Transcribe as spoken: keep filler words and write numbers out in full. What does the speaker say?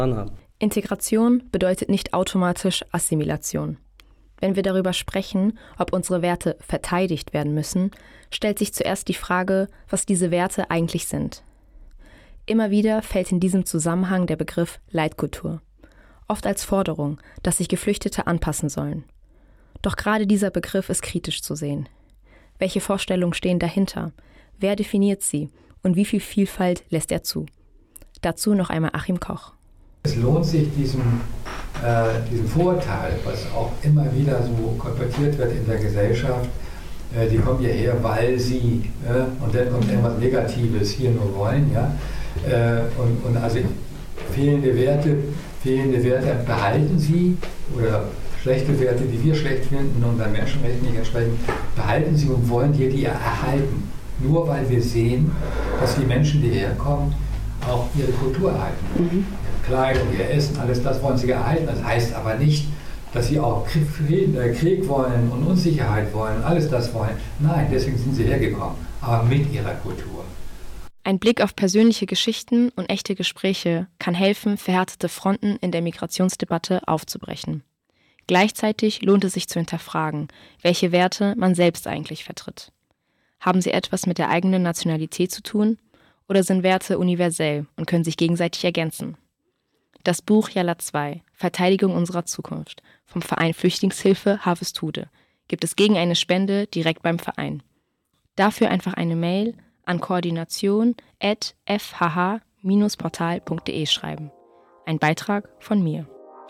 haben. Integration bedeutet nicht automatisch Assimilation. Wenn wir darüber sprechen, ob unsere Werte verteidigt werden müssen, stellt sich zuerst die Frage, was diese Werte eigentlich sind. Immer wieder fällt in diesem Zusammenhang der Begriff Leitkultur, oft als Forderung, dass sich Geflüchtete anpassen sollen. Doch gerade dieser Begriff ist kritisch zu sehen. Welche Vorstellungen stehen dahinter? Wer definiert sie? Und wie viel Vielfalt lässt er zu? Dazu noch einmal Achim Koch. Es lohnt sich, diesem, äh, diesem Vorurteil, was auch immer wieder so kolportiert wird in der Gesellschaft, äh, die kommen hierher, weil sie, äh, und dann kommt irgendwas Negatives, hier nur wollen, ja, äh, und, und also fehlende Werte, fehlende Werte behalten sie, oder schlechte Werte, die wir schlecht finden und unseren Menschenrechten nicht entsprechen, behalten sie und wollen hier die erhalten. Nur weil wir sehen, dass die Menschen, die herkommen, auch ihre Kultur erhalten. Mhm. Ihre Kleidung, ihr Essen, alles das wollen sie erhalten. Das heißt aber nicht, dass sie auch Krieg, Krieg wollen und Unsicherheit wollen, alles das wollen. Nein, deswegen sind sie hergekommen, aber mit ihrer Kultur. Ein Blick auf persönliche Geschichten und echte Gespräche kann helfen, verhärtete Fronten in der Migrationsdebatte aufzubrechen. Gleichzeitig lohnt es sich zu hinterfragen, welche Werte man selbst eigentlich vertritt. Haben sie etwas mit der eigenen Nationalität zu tun? Oder sind Werte universell und können sich gegenseitig ergänzen? Das Buch Yalla zwei, Verteidigung unserer Zukunft, vom Verein Flüchtlingshilfe Harvestude, gibt es gegen eine Spende direkt beim Verein. Dafür einfach eine Mail an koordination at f h h dash portal punkt d e schreiben. Ein Beitrag von mir.